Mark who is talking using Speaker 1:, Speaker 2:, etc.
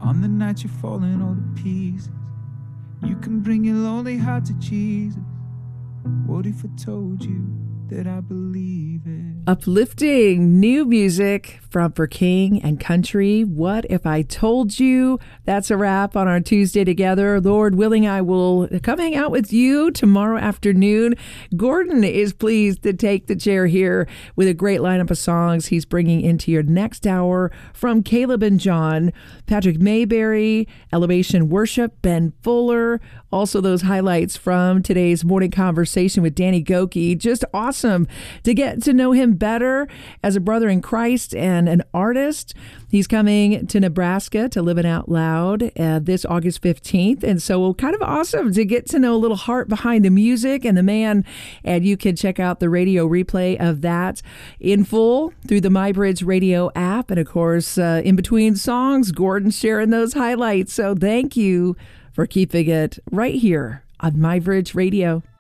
Speaker 1: On the night you're falling all to pieces, you can bring your lonely heart to Jesus. What if I told you that I believe it?
Speaker 2: Uplifting new music from For King and Country. What If I Told You? That's a wrap on our Tuesday together. Lord willing, I will come hang out with you tomorrow afternoon. Gordon is pleased to take the chair here with a great lineup of songs he's bringing into your next hour from Caleb and John, Patrick Mayberry, Elevation Worship, Ben Fuller, also those highlights from today's morning conversation with Danny Gokey. Just awesome to get to know him better as a brother in Christ and an artist. He's coming to Nebraska to Living Out Loud this August 15th. And so kind of awesome to get to know a little heart behind the music and the man. And you can check out the radio replay of that in full through the MyBridge Radio app. And of course, in between songs, Gordon sharing those highlights. So thank you for keeping it right here on MyBridge Radio.